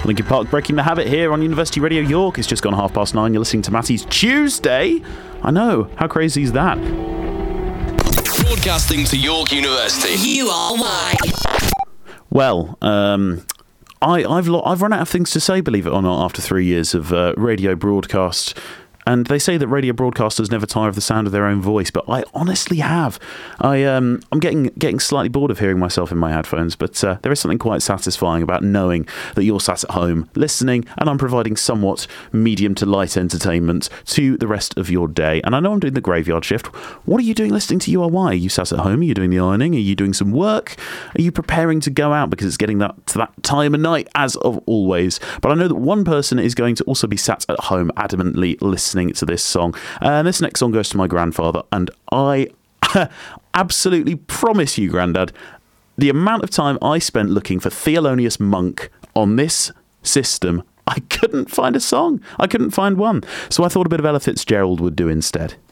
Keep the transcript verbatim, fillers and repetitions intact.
Linkin Park breaking the habit here on University Radio York. It's just gone half past nine. You're listening to Matty's Tuesday. I know. How crazy is that? Broadcasting to York University. You are why. Well, um... I, I've lo- I've run out of things to say, believe it or not, after three years of uh, radio broadcast. And they say that radio broadcasters never tire of the sound of their own voice, but I honestly have. I, um, I'm getting getting slightly bored of hearing myself in my headphones, but uh, there is something quite satisfying about knowing that you're sat at home listening, and I'm providing somewhat medium to light entertainment to the rest of your day. And I know I'm doing the graveyard shift. What are you doing listening to U R Y? Are you sat at home? Are you doing the ironing? Are you doing some work? Are you preparing to go out because it's getting that to that time of night, as of always? But I know that one person is going to also be sat at home adamantly listening to this song. And this next song goes to my grandfather, and I absolutely promise you, Grandad, the amount of time I spent looking for Thelonious Monk on this system, I couldn't find a song. I couldn't find one. So I thought a bit of Ella Fitzgerald would do instead.